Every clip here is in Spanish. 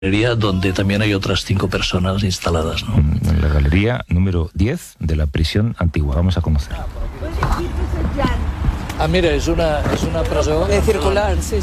galería donde también hay otras 5 personas instaladas, ¿no? En la galería número 10 de la prisión antigua. Vamos a conocer. Ah, mira, es una prisión circular, sí.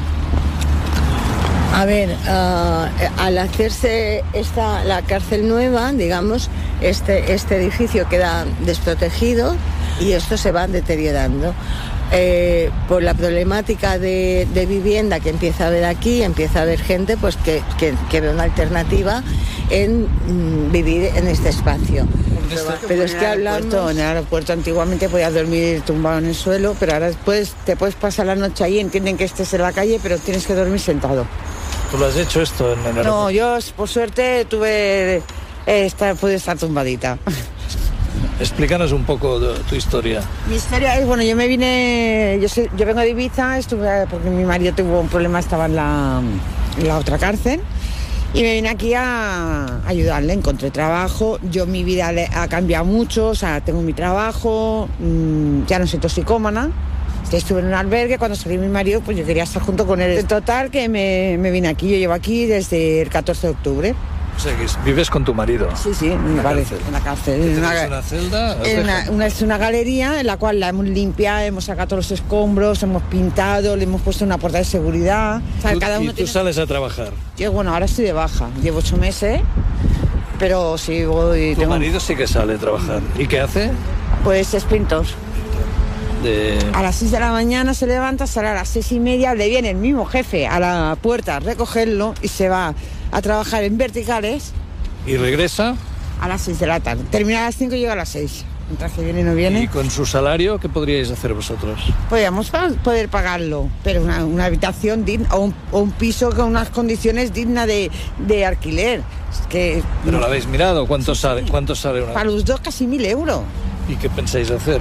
A ver, al hacerse la cárcel nueva, digamos, este edificio queda desprotegido y esto se va deteriorando. Por la problemática de vivienda que empieza a haber aquí, empieza a haber gente pues que ve una alternativa en vivir en este espacio. Pero es que hablando en el aeropuerto antiguamente podías dormir tumbado en el suelo, pero ahora después te puedes pasar la noche ahí, entienden que estés en la calle, pero tienes que dormir sentado. ¿Tú lo has hecho esto en el aeropuerto? No, yo por suerte pude estar tumbadita. Explícanos un poco tu historia. Mi historia es, bueno, yo vengo de Ibiza, estuve porque mi marido tuvo un problema, estaba en la otra cárcel y me vine aquí a ayudarle, encontré trabajo, mi vida ha cambiado mucho, o sea, tengo mi trabajo, ya no soy toxicómana. Estuve en un albergue, cuando salí mi marido, pues yo quería estar junto con él. En total que me vine aquí, yo llevo aquí desde el 14 de octubre. O sea, que vives con tu marido. Sí, en la cárcel. ¿Tienes una celda? Es una galería en la cual la hemos limpiado, hemos sacado todos los escombros, hemos pintado, le hemos puesto una puerta de seguridad. O sea, ¿Tú sales a trabajar? Yo, bueno, ahora estoy de baja, llevo 8 meses, pero sí voy... ¿Tu marido sí que sale a trabajar? ¿Y qué hace? Pues es pintor. A las 6 de la mañana se levanta, sale a las 6:30, le viene el mismo jefe a la puerta a recogerlo y se va a trabajar en verticales. ¿Y regresa? A las 6 de la tarde. Termina a las 5 y llega a las 6. Mientras que viene y no viene. ¿Y con su salario qué podríais hacer vosotros? Podríamos poder pagarlo, pero una habitación digna o un piso con unas condiciones dignas de alquiler. ¿Pero lo habéis mirado? ¿Cuánto sale una? Para los dos casi 1.000 euros. ¿Y qué pensáis hacer?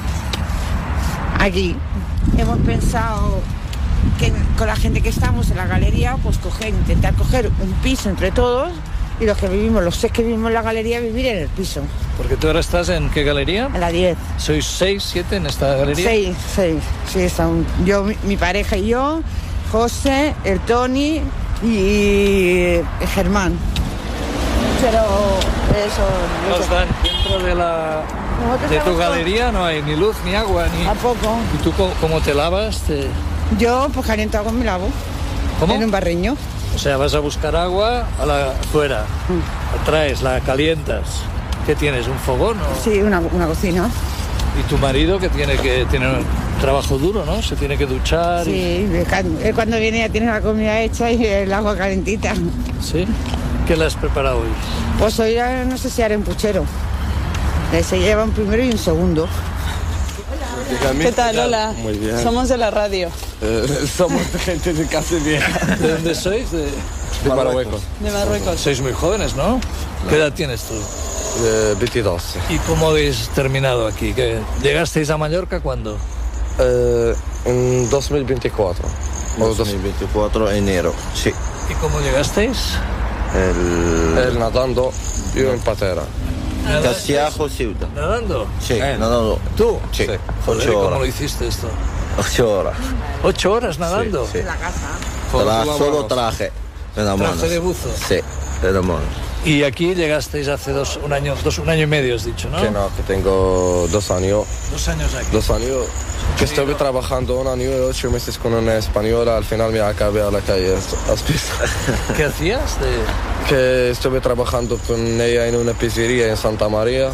Aquí hemos pensado que con la gente que estamos en la galería, pues intentar coger un piso entre todos y los 6 que vivimos en la galería, vivir en el piso. Porque tú ahora estás ¿en qué galería? En la 10. ¿Sois 6, 7 en esta galería? 6, sí, están yo, mi pareja y yo, José, el Tony y Germán. Pero eso... Nos dan dentro de tu galería no hay ni luz, ni agua, ni... Tampoco. ¿Y tú cómo te lavas? Yo, pues caliento agua me lavo. ¿Cómo? En un barreño. O sea, vas a buscar agua afuera, la traes, la calientas. ¿Qué tienes, un fogón? ¿O? Sí, una cocina. ¿Y tu marido que tiene un trabajo duro, ¿no? Se tiene que duchar. Sí, él cuando viene ya tiene la comida hecha y el agua calentita. ¿Sí? ¿Qué le has preparado hoy? Pues hoy no sé si haré un puchero. Se lleva un primero y un segundo. ¿Qué tal? Hola. Muy bien. Somos de la radio. Somos gente de casi bien. ¿De dónde sois? De Marruecos. De Marruecos. Sois muy jóvenes, ¿no? ¿Qué edad tienes tú? 22. ¿Y cómo habéis terminado aquí? ¿Llegasteis a Mallorca cuándo? En 2024. 2024 enero, sí. ¿Y cómo llegasteis? Él nadando, yo en patera. Castiajo, Ceuta. ¿Nadando? Sí, nadando. ¿Tú? Sí, Joder, 8 ¿cómo horas. lo hiciste esto? 8 horas. 8 horas nadando. Sí. En la casa. Solo traje de las manos. Traje de buzo. Sí, de las manos. Y aquí llegasteis hace un año y medio, has dicho, ¿no? Que no, que tengo 2 años. 2 años aquí. 2 años. Que estuve trabajando 1 año y 8 meses con una española, al final me acabé a la calle. ¿Qué hacías? Que estuve trabajando con ella en una pizzería en Santa María.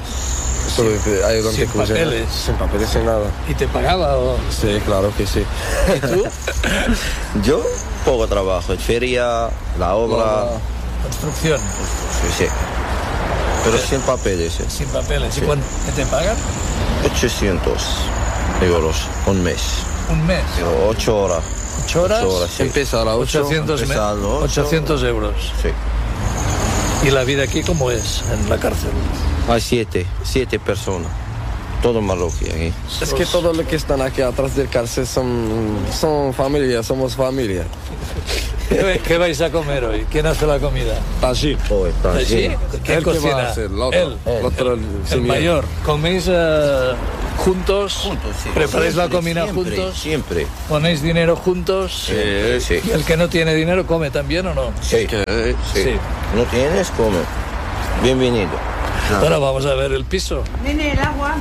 Sin papeles. Sin papeles, sin nada. ¿Y te pagaba o...? Sí, claro que sí. ¿Y tú? Yo, poco trabajo. Feria, la obra. Construcción. Sí. Pero sin papeles. Sin papeles. Sí. ¿Y cuánto te pagan? 800 euros un mes. ¿Un mes? 8 horas. 8 horas. 8 horas, sí. Empieza a las 8. 800 euros. Sí. ¿Y la vida aquí cómo es en la cárcel? Hay 7 personas. Todo marroquí aquí. Es que todos los que están aquí atrás del cárcel son familia, somos familia. ¿Qué vais a comer hoy? ¿Quién hace la comida? Taji. Hoy está ¿Sí? así. ¿Quién ¿Él qué va a cocina? hacer? El otro. Él. El otro, el El señor. mayor. ¿Coméis juntos? Juntos, sí. ¿Preparáis la Siempre, comida siempre, juntos? Siempre. ¿Ponéis dinero juntos? Sí. ¿Y el que no tiene dinero come también o no? Sí. Sí. ¿No tienes? Come. Bienvenido. Bueno, vamos a ver el piso. Nene, el agua.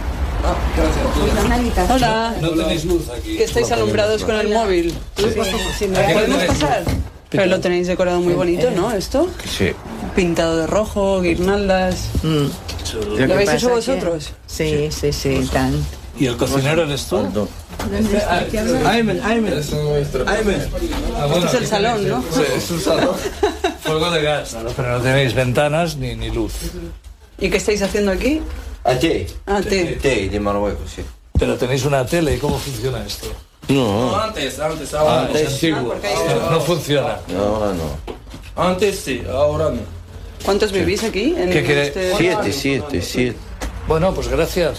Hola, No tenéis luz aquí. que estáis alumbrados con el móvil. ¿Podemos pasar? Pero lo tenéis decorado muy bonito, ¿no? Esto, Sí. pintado de rojo, guirnaldas. ¿Lo habéis hecho vosotros? Sí, tan. ¿Y el cocinero eres tú? Aymen. Es nuestro. Ah, bueno, Este es el salón, ¿no? Sí, es un salón. Fuego de gas, pero no tenéis ventanas ni luz. ¿Y qué estáis haciendo aquí? Aquí. Ah, té. Té de Marruecos, sí. Pero tenéis una tele, ¿cómo funciona esto? No, Antes, Ah, es antiguo. No funciona. ahora no. Antes sí, ahora no. ¿Cuántos vivís aquí? En ¿Qué quiere- Siete. Bueno, pues gracias.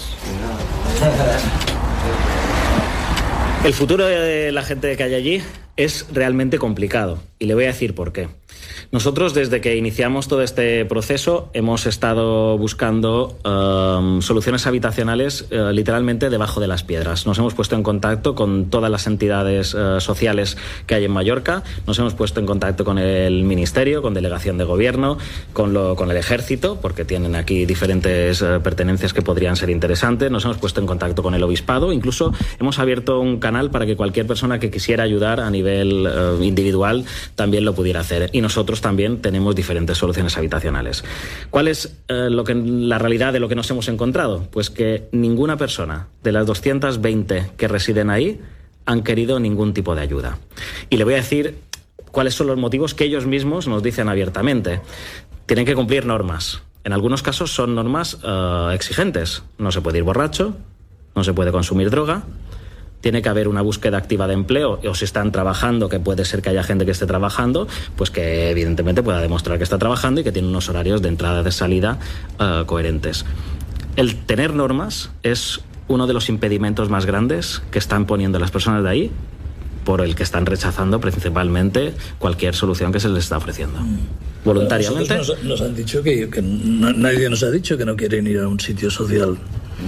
El futuro de la gente que hay allí es realmente complicado y le voy a decir por qué. Nosotros, desde que iniciamos todo este proceso, hemos estado buscando soluciones habitacionales literalmente debajo de las piedras. Nos hemos puesto en contacto con todas las entidades sociales que hay en Mallorca, nos hemos puesto en contacto con el Ministerio, con Delegación de Gobierno, con el Ejército, porque tienen aquí diferentes pertenencias que podrían ser interesantes, nos hemos puesto en contacto con el Obispado, incluso hemos abierto un canal para que cualquier persona que quisiera ayudar a nivel individual también lo pudiera hacer. Y nosotros también tenemos diferentes soluciones habitacionales. ¿Cuál es la realidad de lo que nos hemos encontrado? Pues que ninguna persona de las 220 que residen ahí han querido ningún tipo de ayuda. Y le voy a decir cuáles son los motivos que ellos mismos nos dicen abiertamente. Tienen que cumplir normas. En algunos casos son normas exigentes. No se puede ir borracho, no se puede consumir droga, tiene que haber una búsqueda activa de empleo, o si están trabajando, que puede ser que haya gente que esté trabajando, pues que evidentemente pueda demostrar que está trabajando y que tiene unos horarios de entrada y de salida coherentes. El tener normas es uno de los impedimentos más grandes que están poniendo las personas de ahí, por el que están rechazando principalmente cualquier solución que se les está ofreciendo. Voluntariamente. Nos han dicho que nadie nos ha dicho que no quieren ir a un sitio social.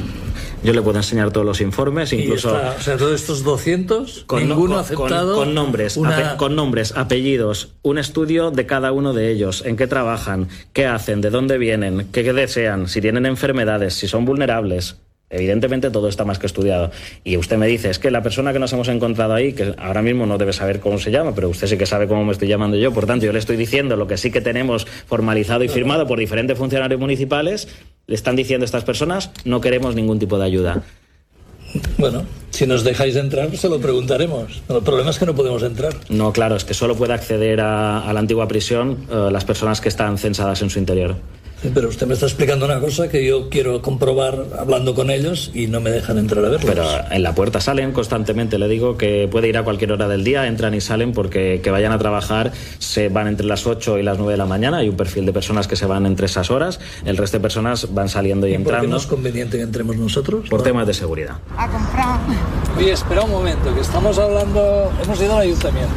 Yo le puedo enseñar todos los informes, incluso... O sea, todos estos 200, ninguno ha aceptado... Con nombres, apellidos, un estudio de cada uno de ellos, en qué trabajan, qué hacen, de dónde vienen, qué desean, si tienen enfermedades, si son vulnerables. Evidentemente todo está más que estudiado. Y usted me dice, es que la persona que nos hemos encontrado ahí, que ahora mismo no debe saber cómo se llama, pero usted sí que sabe cómo me estoy llamando yo, por tanto yo le estoy diciendo lo que sí que tenemos formalizado y firmado por diferentes funcionarios municipales. Le están diciendo a estas personas, no queremos ningún tipo de ayuda. Bueno, si nos dejáis entrar, pues se lo preguntaremos. El problema es que no podemos entrar. No, claro, es que solo puede acceder a la antigua prisión las personas que están censadas en su interior. Sí, pero usted me está explicando una cosa que yo quiero comprobar hablando con ellos y no me dejan entrar a verlos. Pero en la puerta salen constantemente. Le digo que puede ir a cualquier hora del día, entran y salen, porque que vayan a trabajar se van entre las 8 y las 9 de la mañana. Hay un perfil de personas que se van entre esas horas. El resto de personas van saliendo y entrando. ¿Por qué no es conveniente que entremos nosotros? Por temas de seguridad. A comprar. Oye, espera un momento, que estamos hablando... Hemos ido al ayuntamiento.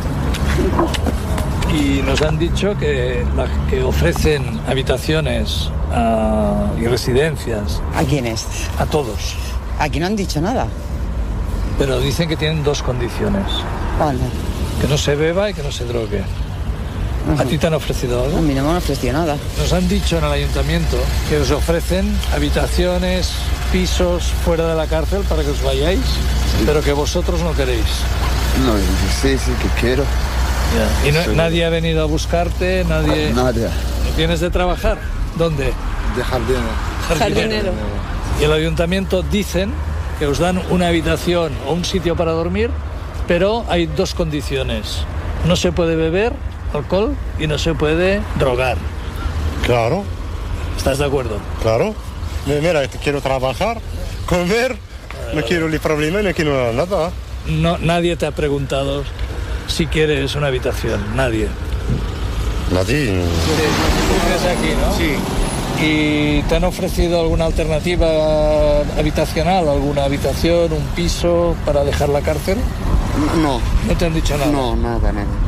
Y nos han dicho que ofrecen habitaciones y residencias ¿A quiénes? a todos. Aquí no han dicho nada. Pero dicen que tienen dos condiciones. Vale. Que no se beba y que no se drogue. ¿A ti te han ofrecido A algo? mí no me han ofrecido nada. Nos han dicho en el ayuntamiento que os ofrecen habitaciones, pisos fuera de la cárcel para que os vayáis, pero que vosotros no queréis. No, sí que quiero. Y nadie ha venido a buscarte, nadie... Nadie. ¿Tienes de trabajar? ¿Dónde? De jardinero. Jardinero. Y el ayuntamiento dicen que os dan una habitación o un sitio para dormir, pero hay dos condiciones. No se puede beber alcohol y no se puede drogar. Claro, ¿Estás de acuerdo? claro. Mira, quiero trabajar, comer, no quiero ni problema, no quiero nada. No, nadie te ha preguntado si quieres una habitación, nadie. Nadie. Tú vives aquí, ¿no? Sí. ¿Y te han ofrecido alguna alternativa habitacional, alguna habitación, un piso para dejar la cárcel? No. ¿No te han dicho nada? No, nada.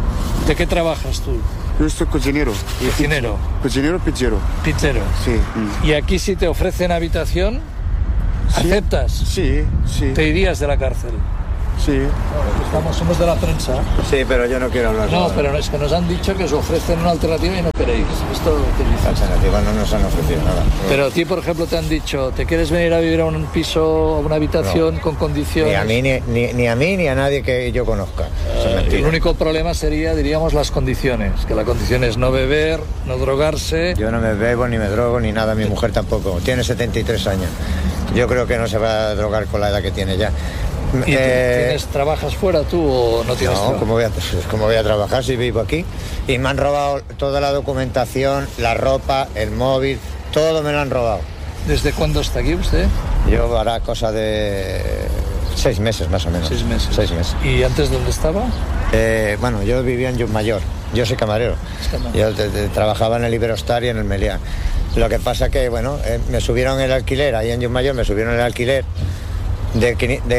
¿De qué trabajas tú? Yo soy cocinero. Cocinero. Cocinero, pizzero. Pizzero. Sí. ¿Y aquí si te ofrecen habitación, aceptas? Sí, sí. ¿Te irías de la cárcel? Sí. Somos de la prensa. Sí, pero yo no quiero hablar. No, pero es que nos han dicho que os ofrecen una alternativa y no queréis. Esto te dices. Alternativa no nos han ofrecido nada. Pero a ti, por ejemplo, te han dicho, ¿te quieres venir a vivir a un piso, a una habitación con condiciones? Ni a mí, ni a mí, ni a nadie que yo conozca. El único problema sería, diríamos, las condiciones. Que la condición es no beber, no drogarse. Yo no me bebo, ni me drogo, ni nada. Mi mujer tampoco. Tiene 73 años. Yo creo que no se va a drogar con la edad que tiene ya. ¿Y trabajas fuera tú o no tienes trabajo? No, ¿cómo voy a trabajar si vivo aquí? Y me han robado toda la documentación, la ropa, el móvil, todo me lo han robado. ¿Desde cuándo está aquí usted? Yo hará cosa de 6 meses más o menos. 6 meses. 6 meses. ¿Y antes dónde estaba? Bueno, yo vivía en Llucmayor. Yo soy camarero. Yo trabajaba en el Iberostar y en el Meliá. Lo que pasa que, bueno, me subieron el alquiler, ahí en Llucmayor me subieron el alquiler de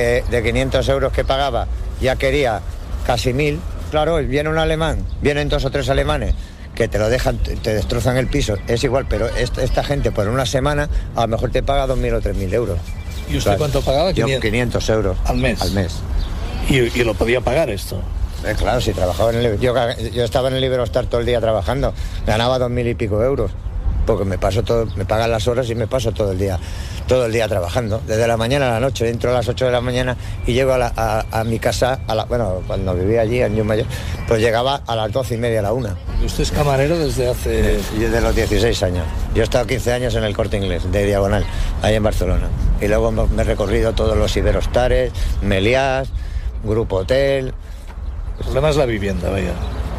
500 euros que pagaba, ya quería casi 1000. Claro, viene un alemán, vienen 2 o 3 alemanes que te lo dejan, te destrozan el piso, es igual, pero esta gente por una semana a lo mejor te paga 2.000 o 3.000 euros. ¿Y usted cuánto pagaba? Yo 500 euros. ¿Al mes? Al mes. ¿Y lo podía pagar esto? Claro, si trabajaba en el... Yo estaba en el Iberostar todo el día trabajando, ganaba 2.000 y pico euros, porque me pagan las horas y me paso todo el día trabajando, desde la mañana a la noche. Entro a las 8 de la mañana y llego a mi casa, cuando vivía allí en Llucmayor, pues llegaba a las 12:30, a la 1. ¿Usted es camarero desde hace...? Desde los 16 años. Yo he estado 15 años en el Corte Inglés, de Diagonal, ahí en Barcelona. Y luego me he recorrido todos los Iberostares, Meliás, Grupo Hotel. El problema es la vivienda, vaya.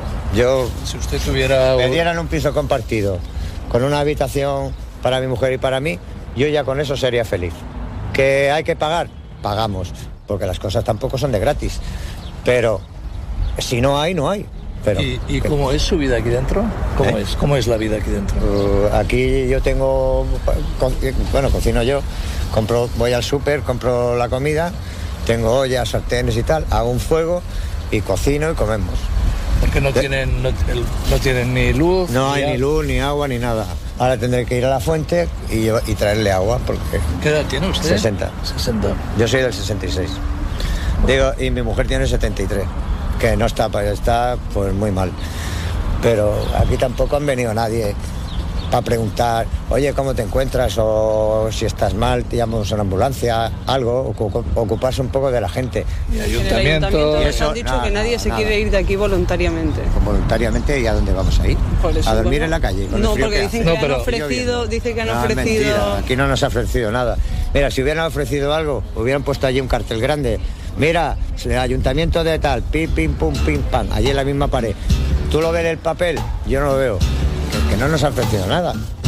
Si usted tuviera... Me dieran un piso compartido, con una habitación para mi mujer y para mí, yo ya con eso sería feliz. ¿Que hay que pagar? Pagamos, porque las cosas tampoco son de gratis. Pero si no hay, no hay. Pero, ¿Y cómo es su vida aquí dentro? ¿Cómo es la vida aquí dentro? Aquí yo tengo... cocino yo, voy al súper, compro la comida, tengo ollas, sartenes y tal, hago un fuego y cocino y comemos. Porque no tienen ni luz. No hay ni luz, ni agua, ni nada. Ahora tendré que ir a la fuente y traerle agua porque... ¿Qué edad tiene usted? 60. Yo soy del 66. Digo, y mi mujer tiene 73, que no está pues muy mal. Pero aquí tampoco han venido nadie para preguntar, oye, ¿cómo te encuentras? O si estás mal, te llamamos a una ambulancia, algo, ocuparse un poco de la gente. Y ayuntamiento... Les han dicho que nadie se quiere ir de aquí voluntariamente. ¿Voluntariamente? ¿Y a dónde vamos a ir? ¿A dormir en la calle? No, porque dicen que han ofrecido... Mentira, aquí no nos ha ofrecido nada. Mira, si hubieran ofrecido algo, hubieran puesto allí un cartel grande. Mira, el ayuntamiento de tal, pim, pim, pum, pim, pam, allí en la misma pared. ¿Tú lo ves en el papel? Yo no lo veo. Que no nos ha ofrecido nada.